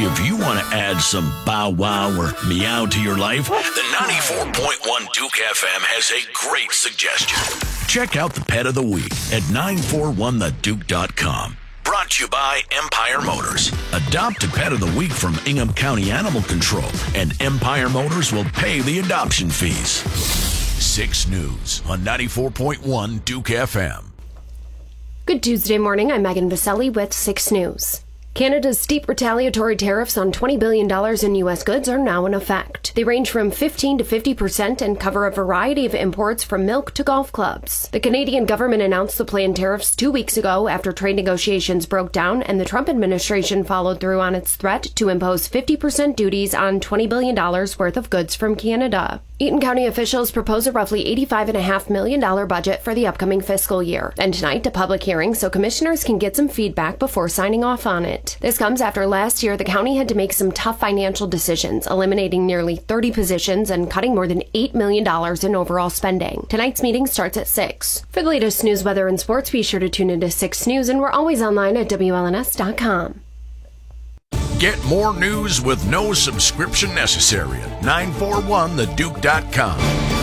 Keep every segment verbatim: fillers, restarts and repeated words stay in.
If you want to add some bow wow or meow to your life, the ninety-four point one Duke F M has a great suggestion. Check out the Pet of the Week at nine four one the duke dot com. Brought to you by Empire Motors. Adopt a Pet of the Week from Ingham County Animal Control, and Empire Motors will pay the adoption fees. six News on ninety-four point one Duke F M. Good Tuesday morning. I'm Megan Vaselli with six News. Canada's steep retaliatory tariffs on twenty billion dollars in U S goods are now in effect. They range from fifteen to fifty percent and cover a variety of imports from milk to golf clubs. The Canadian government announced the planned tariffs two weeks ago after trade negotiations broke down and the Trump administration followed through on its threat to impose fifty percent duties on twenty billion dollars worth of goods from Canada. Eaton County officials propose a roughly eighty-five point five million dollars budget for the upcoming fiscal year. And tonight, a public hearing so commissioners can get some feedback before signing off on it. This comes after last year the county had to make some tough financial decisions, eliminating nearly thirty positions and cutting more than eight million dollars in overall spending. Tonight's meeting starts at six. For the latest news, weather, and sports, be sure to tune into six News, and we're always online at W L N S dot com. Get more news with no subscription necessary at nine four one the duke dot com.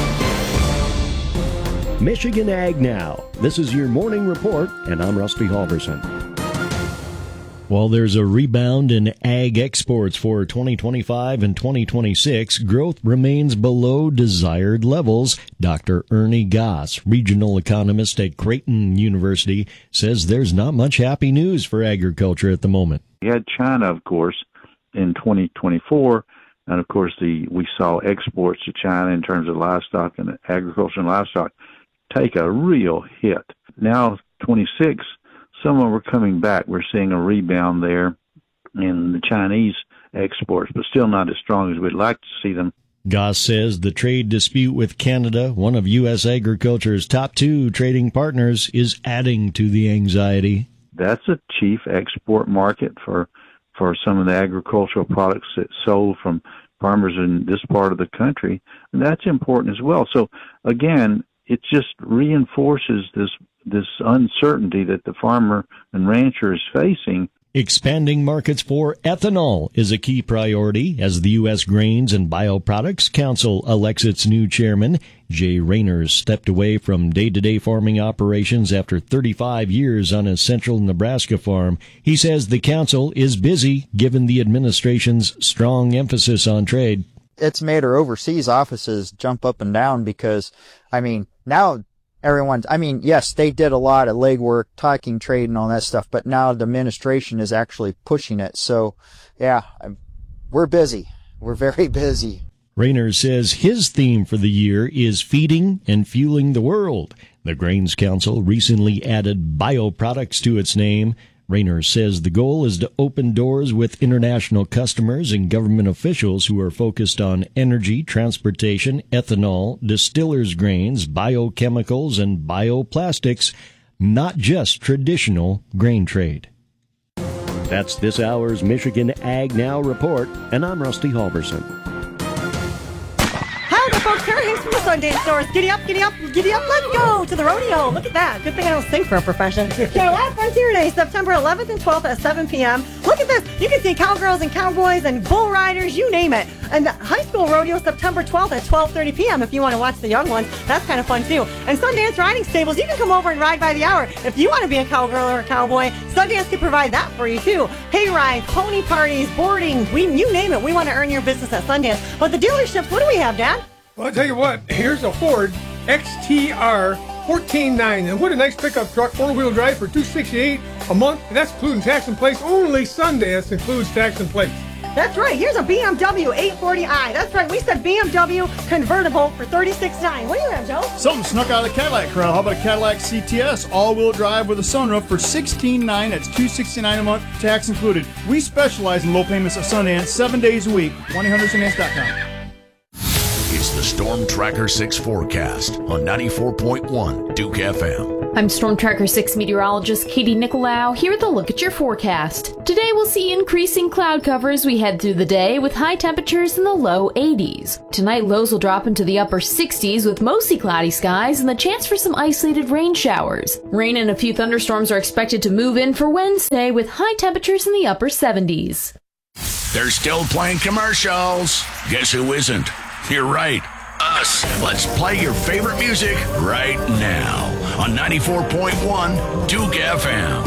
Michigan Ag Now. This is your morning report, and I'm Rusty Halverson. While there's a rebound in ag exports for twenty twenty-five and twenty twenty-six, growth remains below desired levels. Doctor Ernie Goss, regional economist at Creighton University, says there's not much happy news for agriculture at the moment. You had China, of course, in twenty twenty-four, and of course the we saw exports to China in terms of livestock and agriculture and livestock take a real hit. Now, twenty-six, some of them are coming back. We're seeing a rebound there in the Chinese exports, but still not as strong as we'd like to see them. Goss says the trade dispute with Canada, one of U S agriculture's top two trading partners, is adding to the anxiety. That's a chief export market for for some of the agricultural products that's sold from farmers in this part of the country, and that's important as well. So again, it just reinforces this this uncertainty that the farmer and rancher is facing. Expanding markets for ethanol is a key priority as the U S Grains and Bioproducts Council elects its new chairman. Jay Rayner stepped away from day-to-day farming operations after thirty-five years on a central Nebraska farm. He says the council is busy given the administration's strong emphasis on trade. It's made our overseas offices jump up and down because, I mean, now everyone's, I mean, yes, they did a lot of legwork, talking trade and all that stuff, but now the administration is actually pushing it. So, yeah, I'm, we're busy. We're very busy. Rayner says his theme for the year is feeding and fueling the world. The Grains Council recently added bioproducts to its name. Rayner says the goal is to open doors with international customers and government officials who are focused on energy, transportation, ethanol, distillers' grains, biochemicals, and bioplastics, not just traditional grain trade. That's this hour's Michigan Ag Now report, and I'm Rusty Halverson. Folks, Sarah Hayes from the Sundance Stores. Giddy up, giddy up, giddy up, let's go to the rodeo. Look at that. Good thing I don't sing for a profession. Carolina Frontier Day, September eleventh and twelfth at seven p.m. Look at this. You can see cowgirls and cowboys and bull riders, you name it. And the high school rodeo, September twelfth at twelve thirty p.m. if you want to watch the young ones. That's kind of fun, too. And Sundance Riding Stables, you can come over and ride by the hour. If you want to be a cowgirl or a cowboy, Sundance can provide that for you, too. Hay rides, pony parties, boarding, we, you name it. We want to earn your business at Sundance. But the dealerships, what do we have, Dad? Well, I'll tell you what, here's a Ford X T R fourteen nine, and what a nice pickup truck, four-wheel drive for two hundred sixty-eight dollars a month, and that's including tax and plates. Only Sundance includes tax and plates. That's right, here's a B M W eight forty i. That's right, we said B M W convertible for thirty-six thousand nine hundred dollars. What do you have, Joe? Something snuck out of the Cadillac crowd. How about a Cadillac C T S all-wheel drive with a sunroof for sixteen thousand nine hundred dollars. That's two hundred sixty-nine dollars a month, tax included. We specialize in low payments at Sundance seven days a week. one eight hundred sundance dot com. It's the Storm Tracker six forecast on ninety-four point one Duke F M. I'm Storm Tracker six meteorologist Katie Nicolau here with a look at your forecast. Today we'll see increasing cloud cover as we head through the day with high temperatures in the low eighties. Tonight lows will drop into the upper sixties with mostly cloudy skies and the chance for some isolated rain showers. Rain and a few thunderstorms are expected to move in for Wednesday with high temperatures in the upper seventies. They're still playing commercials. Guess who isn't? You're right. Us. Let's play your favorite music right now on ninety-four point one Duke F M.